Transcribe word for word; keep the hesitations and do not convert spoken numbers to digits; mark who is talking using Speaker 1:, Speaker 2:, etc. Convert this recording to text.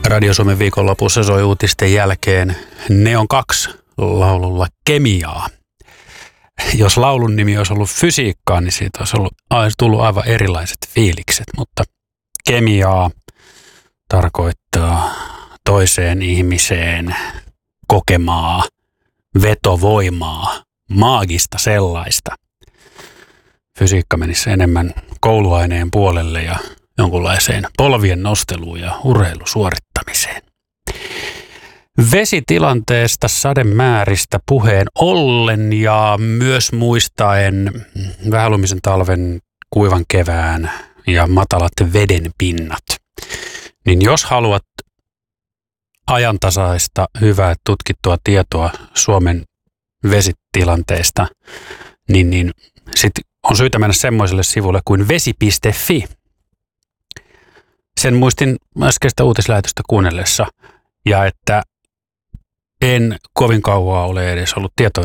Speaker 1: Radio Suomen viikonlopussa soi uutisten jälkeen Neon kaksi laululla Kemiaa. Jos laulun nimi olisi ollut Fysiikkaa, niin siitä olisi, ollut, olisi tullut aivan erilaiset fiilikset, mutta kemiaa tarkoittaa toiseen ihmiseen kokemaa vetovoimaa, maagista sellaista. Fysiikka menisi enemmän kouluaineen puolelle ja jonkunlaiseen polvien nosteluun ja urheilusuorittamiseen. Vesitilanteesta, sademääristä puheen ollen ja myös muistaen vähälumisen talven, kuivan kevään ja matalat veden pinnat. Niin jos haluat ajantasaista, hyvää tutkittua tietoa Suomen vesitilanteesta, niin, niin sit on syytä mennä semmoiselle sivulle kuin vesi piste fi. Sen muistin äskeistä uutislähetystä kuunnellessa, ja että en kovin kauaa ole edes ollut tietoinen